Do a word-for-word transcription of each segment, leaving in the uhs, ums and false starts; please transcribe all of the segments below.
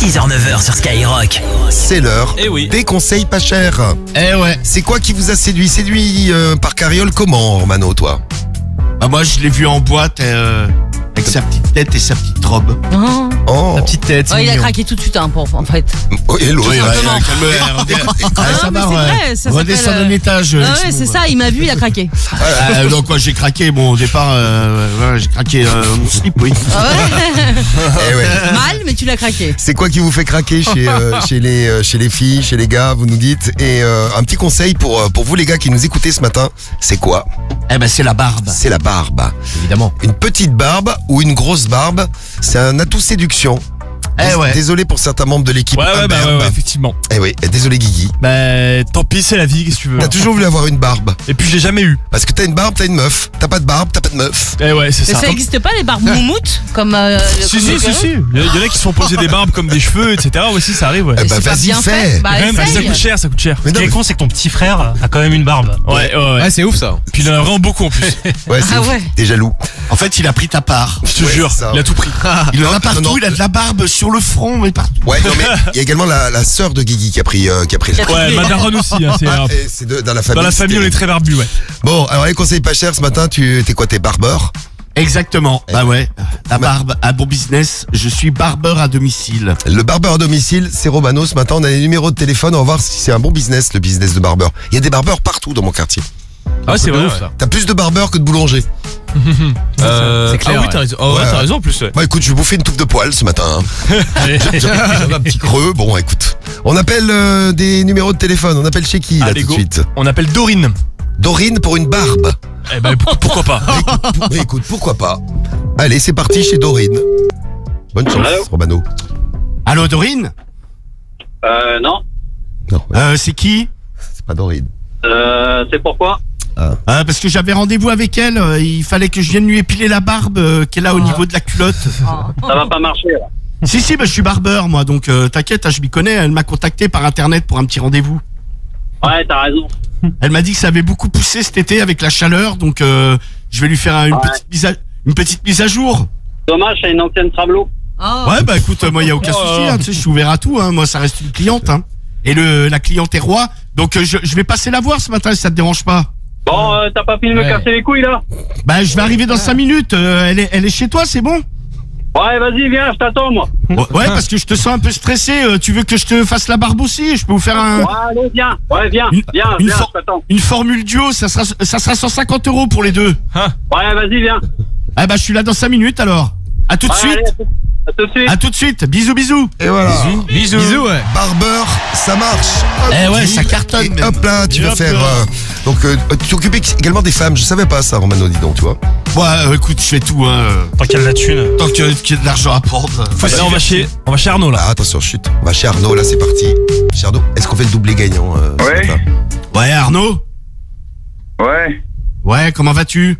six heures neuf heures sur Skyrock. C'est l'heure Eh oui. des conseils pas chers. Eh ouais. C'est quoi qui vous a séduit Séduit euh, par Carriole comment, Romano, toi? Bah moi je l'ai vu en boîte euh, avec sa petite tête et sa petite robe. Oh. Oh, La petite tête. Ouais, il a craqué tout de suite, hein, pour, en fait. oh et l'autre. Oui, ouais, simplement. calme-toi. Ah, ça mais va, c'est ouais. vrai, ça Redescends s'appelle, d'un euh, étage. Ah Lexmo, ouais, c'est ouais. ça, il m'a vu, il a craqué. Euh, donc quoi, j'ai craqué. Bon, au départ, euh, ouais, j'ai craqué euh, mon slip, oui. Ah ouais. Eh ouais. Mal, mais tu l'as craqué. C'est quoi qui vous fait craquer chez, euh, chez, les, euh, chez les filles, chez les gars, vous nous dites. Et euh, un petit conseil pour, euh, pour vous les gars qui nous écoutez ce matin, c'est quoi? Eh ben c'est la barbe. C'est la barbe. Évidemment. Une petite barbe ou une grosse barbe, c'est un atout séduction. Eh ouais. Désolé pour certains membres de l'équipe. Ouais, ouais, bah, imberbe. ouais, ouais, effectivement. Eh oui, et désolé Guigui. Bah, tant pis, c'est la vie, qu'est-ce que tu veux. T'as toujours voulu avoir une barbe. Et puis, je l'ai jamais eu. Parce que t'as une barbe, t'as une meuf. T'as pas de barbe, t'as pas de meuf. Eh ouais, c'est Mais ça. ça n'existe pas, les barbes moumoutes, comme. Euh, Si, comme si, le si, Pérou si. Il y en a qui se font poser des barbes comme des cheveux, et cetera. Aussi, ça arrive, ouais. Eh bah C'est pas vas-y, bien fais. fait. Bah, Quand même, ça essaye. coûte cher, ça coûte cher. Mais Ce non, qui est mais- con, c'est que ton petit frère a quand même une barbe. Ouais, ouais, ouais. Ouais, c'est ouf ça. Puis il en a vraiment beaucoup en plus. Ouais, c'est Ah ouf. ouais. T'es jaloux. En fait, il a pris ta part. Je te Ouais, jure, c'est ça. il a tout pris. Il en a partout. non, non. Il a de la barbe sur le front, mais partout. Ouais, non mais il y a également la, la sœur de Guigui qui a pris, euh, qui a pris le. Ouais, ma daronne aussi. Hein, c'est, Ah, euh, et c'est de- dans la famille. dans la famille, on c'était- est très barbu, ouais. Bon, alors les conseils pas chers ce matin, tu t'es quoi, t'es barbeur? Exactement. Bah ouais. La barbe, un bon business. Je suis barbeur à domicile. Le barbeur à domicile, c'est Romano. Ce matin, on a les numéros de téléphone. On va voir si c'est un bon business, le business de barbeur. Il y a des barbeurs partout dans mon quartier. Ah, c'est vrai. T'as plus de barbeurs que de boulangers. Euh, C'est clair, Ah oui, ouais. t'as raison. Oh, ouais, Ouais. t'as raison en plus, ouais. Bon, écoute, je vais bouffer une touffe de poils ce matin. Hein. J'avais un petit creux. Bon, écoute. On appelle euh, des numéros de téléphone. On appelle chez qui, là, Allez, tout de go. suite? On appelle Dorine. Dorine pour une barbe. Eh ben, pour- pourquoi pas. Écoute, pour- écoute, pourquoi pas? Allez, c'est parti chez Dorine. Bonne chance, Allô Romano. Allô, Dorine? Euh, non. Non, Euh, c'est qui? c'est pas Dorine. Euh, c'est pourquoi Euh, parce que j'avais rendez-vous avec elle. euh, Il fallait que je vienne lui épiler la barbe euh, qu'elle a au niveau de la culotte. ça va pas marcher, là. Si, si, bah, je suis barbeur, moi. Donc, euh, t'inquiète, hein, je m'y connais. Elle m'a contacté par Internet pour un petit rendez-vous. Ouais, t'as raison. Elle m'a dit que ça avait beaucoup poussé cet été avec la chaleur. Donc, euh, je vais lui faire un- une, Ouais. petite mise à, une petite mise à jour. Dommage, c'est une ancienne Trablo. Oh. Ouais, bah écoute, euh, moi, il n'y a aucun Oh. souci. Hein, tu sais, je suis ouvert à tout. Hein, moi, ça reste une cliente. Hein. Et le, la cliente est roi. Donc, euh, je, je vais passer la voir ce matin si ça te dérange pas. Bon, euh, t'as pas fini de me Ouais. casser les couilles, là? Bah, je vais arriver dans cinq minutes. Euh, elle, est, elle est chez toi, c'est bon? Ouais, vas-y, viens, je t'attends, moi. Ouais, parce que je te sens un peu stressé. Euh, tu veux que je te fasse la barbe aussi? Je peux vous faire un, Ouais, allez, viens. Ouais, viens, Une- viens, une viens, for- je t'attends. une formule duo. Ça sera, ça sera cent cinquante euros pour les deux. Ouais, vas-y, viens. Ah bah, je suis là dans cinq minutes alors. À tout de Ouais, suite. allez, à tout- à tout de suite. À tout de suite. Bisous, bisous. Et voilà. Bisous. Bisous, ouais. Barbeur, ça marche. Hop, Eh ouais, tu- ça cartonne, Et même. hop là, tu Et vas hop faire. là. euh, donc, euh, tu t'occupes également des femmes. Je savais pas ça, Romano, dis donc, tu vois. Ouais, euh, écoute, je fais tout. Hein. Tant qu'il y a de la thune. Tant qu'il y a- qu'il y a de l'argent à prendre. Faut là, on va chez, on va chez Arnaud, là. Ah, attention, chute. On va chez Arnaud, là, c'est parti. Chez Arnaud, est-ce qu'on fait le doublé gagnant euh, ce Ouais. matin? Ouais, Arnaud. Ouais, Ouais, comment vas-tu?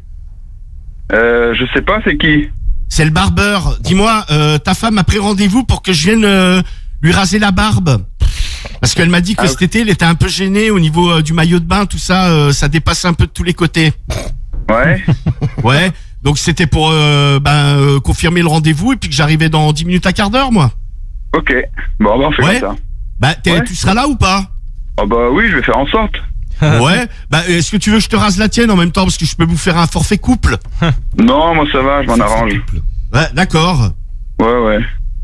euh, je sais pas, c'est qui? C'est le barbeur. Dis-moi, euh, ta femme a pris rendez-vous pour que je vienne euh, lui raser la barbe. Parce qu'elle m'a dit que Ah, cet été, elle était un peu gênée au niveau euh, du maillot de bain, tout ça, euh, ça dépassait un peu de tous les côtés. Ouais. Ouais, donc c'était pour euh, ben, euh, confirmer le rendez-vous et puis que j'arrivais dans dix minutes à quart d'heure, moi. Ok. Bon, bah, on fait Ouais. comme ça. Bah, t'es- Ouais. tu seras là ou pas? Oh, bah oui, je vais faire en sorte. Ouais. Bah, est-ce que tu veux que je te rase la tienne en même temps parce que je peux vous faire un forfait couple? Non, moi, ça va, je m'en arrange. Ouais, d'accord. Ouais, ouais.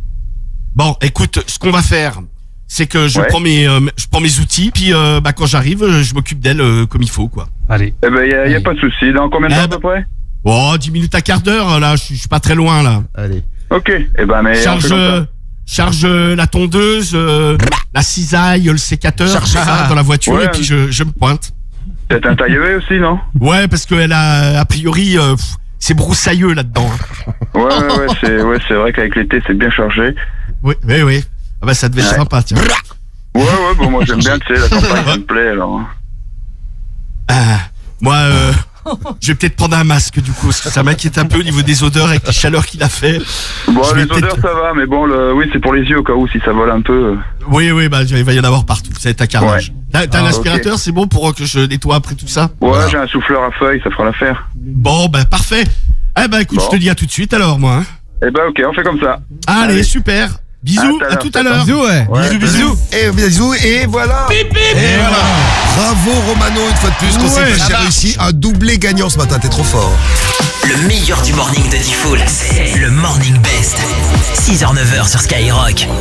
Bon, écoute, ce qu'on va faire, c'est que je Ouais. prends mes, euh, je prends mes outils, puis euh, bah quand j'arrive, euh, je m'occupe d'elle euh, comme il faut, quoi. Allez. Eh ben, y a, y a pas de souci. Dans combien de Eh temps, à ben- peu près? Oh, dix minutes à quart d'heure, là, je suis- je suis pas très loin, là. Allez. Ok. Eh ben, mais. on fait Charge, comme ça. euh, charge euh, la tondeuse, euh, la cisaille, le sécateur, Charge tout ça ça. dans la voiture, Ouais. et puis je, je me pointe. Peut-être un taille aussi, non? Ouais, parce qu'elle a, a priori, euh, pff, c'est broussailleux là-dedans. hein. Ouais, ouais, ouais, c'est ouais, c'est vrai qu'avec l'été, c'est bien chargé. Oui, oui, oui. Ah bah ça devait être Ouais. sympa, tiens. Ouais, ouais, bon, moi j'aime bien, tu sais, la campagne, ça me plaît, alors. Ah, moi, euh, je vais peut-être prendre un masque du coup, parce que ça m'inquiète un peu au niveau des odeurs avec les chaleurs qu'il a fait. Bon, Je vais les odeurs, peut-être- ça va, mais bon, le... oui, c'est pour les yeux au cas où, si ça vole un peu. Oui, oui, bah il va y en avoir partout, ça va être un carnage. Ouais. T'as t'as un Ah, aspirateur, c'est bon pour que je nettoie après tout ça? Ouais, Voilà. j'ai un souffleur à feuilles, ça fera l'affaire. Bon, bah parfait. Eh bah écoute, Bon. je te dis à tout de suite alors, moi. Hein. Eh ben, ok, on fait comme ça. Allez, Allez. super. Bisous, À à tout tout à à l'heure. l'heure. Bisous, ouais. Ouais. Bisous, bisous. Et bisous, et voilà. Et voilà. Bravo Romano, une fois de plus, qu'on s'est Ouais, fait, ça j'ai marche. réussi un doublé gagnant ce matin, t'es trop fort. Le meilleur du morning de Diffoul, c'est le Morning Best. six heures neuf heures sur Skyrock.